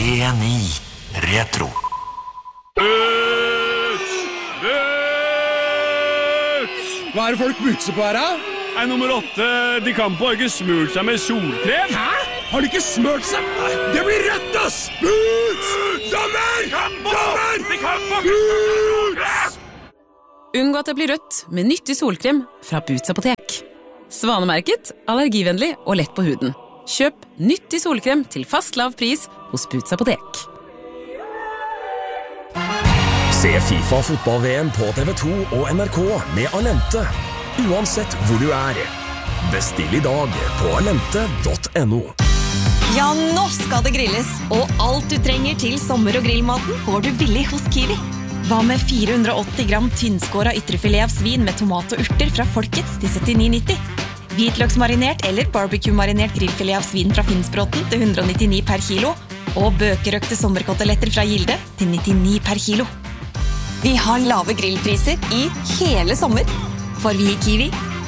93,9 Retro. Hva det folk butser på her, da? Nummer 8, de kan på ikke smurt seg med solkrem. Hæ? Har de ikke smørt seg? Det blir rødt, ass! Boots! Dommer! Dommer! Boots! Unngå at det blir rødt med nyttig solkrem fra Boots apotek. Svanemerket, allergivennlig og lett på huden. Kjøp nyttig solkrem til fast lav pris hos Boots apotek. Se FIFA fotball-VM på TV2 og NRK med Alente. Uansett hvor du er. Bestill I dag på alente.no. Ja, nå skal det grilles, og alt du trenger til sommer- og grillmaten får du billig hos Kiwi. Hva med 480 gram tynnskåret ytrefilet av svin med tomat og urter fra Folkets til 79,90? Hvitløksmarinert eller barbecue-marinert grillfilet av svin fra Finnsbråten til 199 per kilo, og bøkerøkte sommerkoteletter fra Gilde til 99 per kilo. Vi har lave grillpriser I hele sommer, for vi I Kiwi